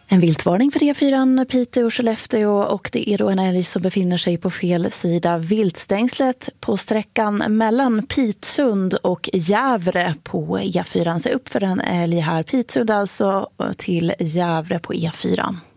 En viltvarning för E4 Piteå och Skellefteå, och det är då en älg som befinner sig på fel sida viltstängslet på sträckan mellan Pitsund och Gävre på E4. Så upp för en älg här, Pitsund alltså till Gävre på E4.